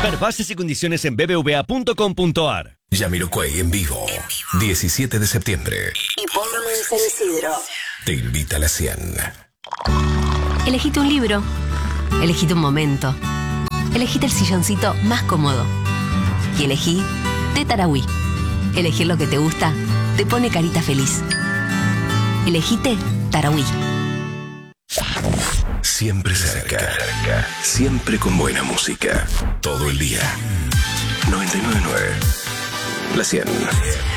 Ver bases y condiciones en bbva.com.ar. Jamiroquai en vivo, 17 de septiembre. Hipódromo de San Isidro. Te invita a la 100. Elegite un libro. Elegite un momento. Elegite el silloncito más cómodo. Y elegí Té Tarahui. Elegir lo que te gusta te pone carita feliz. Elegite Tarahui. Siempre cerca. Siempre con buena música. Todo el día. 99.9. La 100.